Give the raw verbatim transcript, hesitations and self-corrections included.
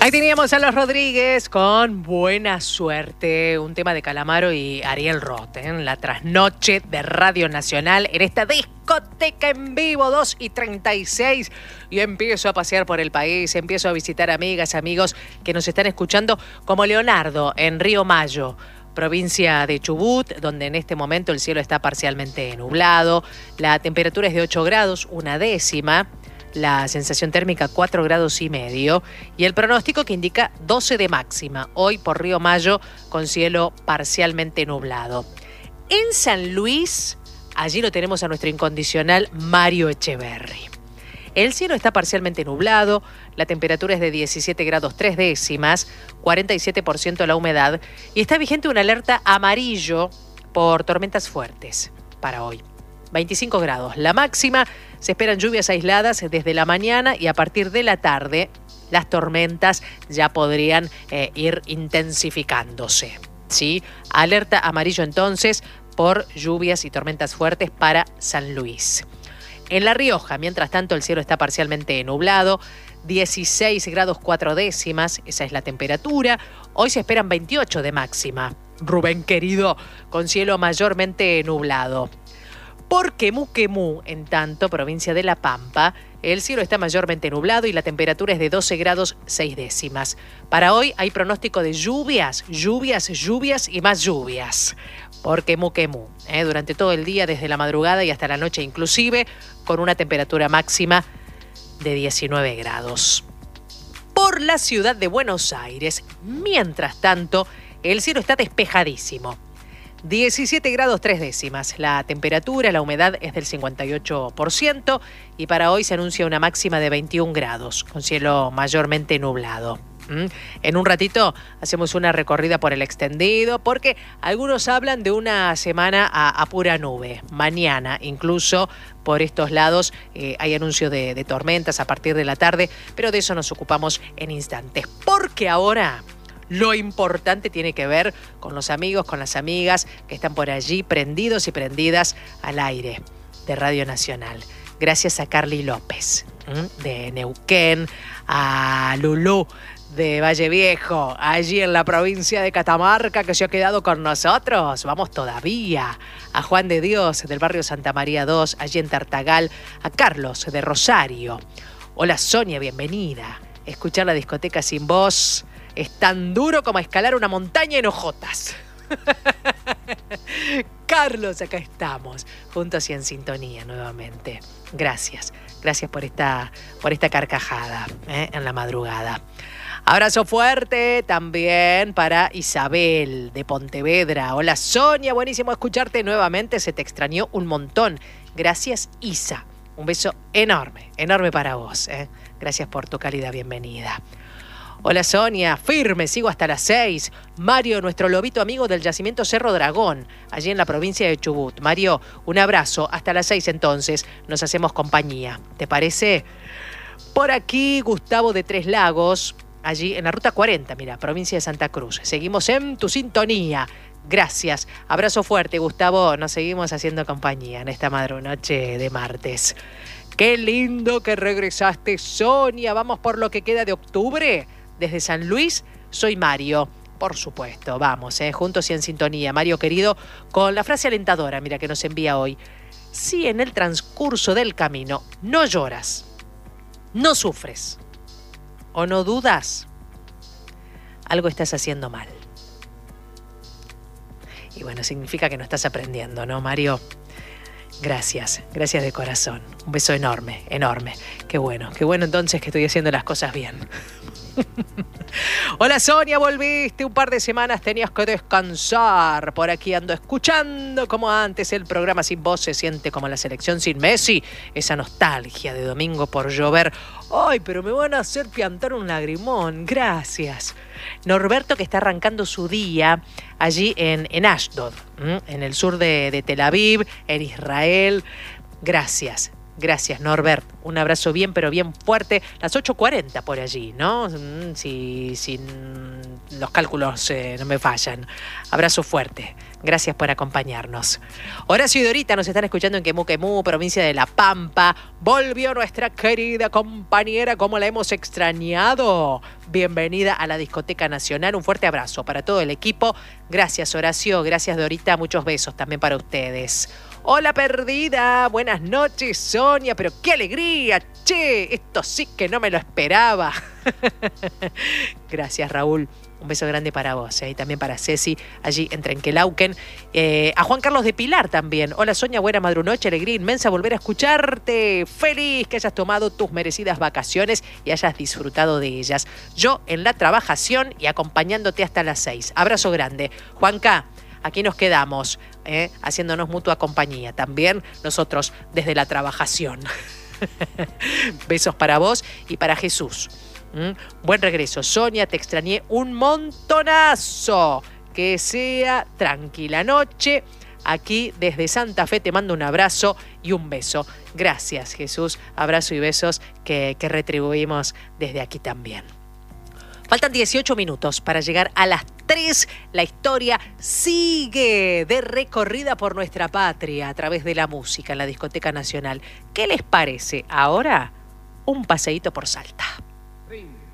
Ahí teníamos a Los Rodríguez con Buena Suerte, un tema de Calamaro y Ariel Roth, ¿eh? En la trasnoche de Radio Nacional, en esta discoteca en vivo, dos y treinta y seis. Y empiezo a pasear por el país, empiezo a visitar amigas, amigos que nos están escuchando, como Leonardo en Río Mayo, provincia de Chubut, donde en este momento el cielo está parcialmente nublado. La temperatura es de ocho grados, una décima. La sensación térmica cuatro grados y medio y el pronóstico que indica doce de máxima, hoy por Río Mayo con cielo parcialmente nublado. En San Luis, allí lo tenemos a nuestro incondicional Mario Echeverry. El cielo está parcialmente nublado, la temperatura es de diecisiete grados tres décimas, cuarenta y siete por ciento la humedad y está vigente una alerta amarillo por tormentas fuertes para hoy. veinticinco grados. La máxima, se esperan lluvias aisladas desde la mañana y a partir de la tarde las tormentas ya podrían eh, ir intensificándose, ¿sí? Alerta amarillo entonces por lluvias y tormentas fuertes para San Luis. En La Rioja, mientras tanto, el cielo está parcialmente nublado, dieciséis grados cuatro décimas, esa es la temperatura. Hoy se esperan veintiocho de máxima. Rubén querido, con cielo mayormente nublado. Por Quemú Quemú, en tanto, provincia de La Pampa, el cielo está mayormente nublado y la temperatura es de doce grados seis décimas. Para hoy hay pronóstico de lluvias, lluvias, lluvias y más lluvias. Por Quemú Quemú, ¿eh? durante todo el día, desde la madrugada y hasta la noche inclusive, con una temperatura máxima de diecinueve grados. Por la ciudad de Buenos Aires, mientras tanto, el cielo está despejadísimo. diecisiete grados tres décimas. La temperatura, la humedad es del cincuenta y ocho por ciento y para hoy se anuncia una máxima de veintiún grados, con cielo mayormente nublado. ¿Mm? En un ratito hacemos una recorrida por el extendido porque algunos hablan de una semana a, a pura nube. Mañana incluso por estos lados eh, hay anuncio de, de tormentas a partir de la tarde, pero de eso nos ocupamos en instantes. Porque ahora lo importante tiene que ver con los amigos, con las amigas que están por allí prendidos y prendidas al aire de Radio Nacional. Gracias a Carly López, ¿m? de Neuquén, a Lulú de Valle Viejo, allí en la provincia de Catamarca, que se ha quedado con nosotros. Vamos todavía. A Juan de Dios del barrio Santa María dos, allí en Tartagal. A Carlos de Rosario. Hola Sonia, bienvenida. Escuchar la discoteca sin voz es tan duro como escalar una montaña en hojotas. Carlos, acá estamos, juntos y en sintonía nuevamente. Gracias, gracias por esta, por esta carcajada ¿eh? en la madrugada. Abrazo fuerte también para Isabel de Pontevedra. Hola Sonia, buenísimo escucharte nuevamente, se te extrañó un montón. Gracias Isa, un beso enorme, enorme para vos. ¿eh? Gracias por tu cálida bienvenida. Hola Sonia, firme, sigo hasta las seis. Mario, nuestro lobito amigo del yacimiento Cerro Dragón, allí en la provincia de Chubut. Mario, un abrazo, hasta las seis entonces, nos hacemos compañía. ¿Te parece? Por aquí, Gustavo de Tres Lagos, allí en la ruta cuarenta, mira, provincia de Santa Cruz. Seguimos en tu sintonía. Gracias. Abrazo fuerte, Gustavo. Nos seguimos haciendo compañía en esta madrunoche de martes. Qué lindo que regresaste, Sonia. Vamos por lo que queda de octubre. Desde San Luis, soy Mario. Por supuesto, vamos, ¿eh? juntos y en sintonía. Mario querido, con la frase alentadora, mira, que nos envía hoy. Si en el transcurso del camino no lloras, no sufres o no dudas, algo estás haciendo mal. Y bueno, significa que no estás aprendiendo, ¿no, Mario? Gracias, gracias de corazón. Un beso enorme, enorme. Qué bueno, qué bueno entonces que estoy haciendo las cosas bien. Hola Sonia, volviste, un par de semanas tenías que descansar. Por aquí ando escuchando como antes el programa sin voz se siente como la selección sin Messi. Esa nostalgia de domingo por llover. Ay, pero me van a hacer piantar un lagrimón, gracias. Norberto que está arrancando su día allí en, en Ashdod, ¿m? en el sur de, de Tel Aviv, en Israel. Gracias. Gracias, Norbert. Un abrazo bien, pero bien fuerte. Las ocho cuarenta por allí, ¿no? Si, si los cálculos eh, no me fallan. Abrazo fuerte. Gracias por acompañarnos. Horacio y Dorita nos están escuchando en Quemú Quemú, provincia de La Pampa. Volvió nuestra querida compañera, ¿cómo la hemos extrañado? Bienvenida a la Discoteca Nacional. Un fuerte abrazo para todo el equipo. Gracias, Horacio. Gracias, Dorita. Muchos besos también para ustedes. Hola, perdida. Buenas noches, Sonia. Pero qué alegría. Che, esto sí que no me lo esperaba. Gracias, Raúl. Un beso grande para vos, ¿eh? Y también para Ceci, allí en Trenquelauquen. Eh, a Juan Carlos de Pilar también. Hola, Sonia, buena madrunoche, alegría inmensa volver a escucharte. Feliz que hayas tomado tus merecidas vacaciones y hayas disfrutado de ellas. Yo en la trabajación y acompañándote hasta las seis. Abrazo grande. Juanca, aquí nos quedamos, ¿eh? Haciéndonos mutua compañía. También nosotros desde la trabajación. Besos para vos y para Jesús. ¿Mm? Buen regreso, Sonia, te extrañé un montonazo. Que sea tranquila noche. Aquí desde Santa Fe te mando un abrazo y un beso. Gracias, Jesús. Abrazo y besos que, que retribuimos desde aquí también. Faltan dieciocho minutos para llegar a las tres. La historia sigue de recorrida por nuestra patria a través de la música en la Discoteca Nacional. ¿Qué les parece ahora? Un paseíto por Salta. Ring.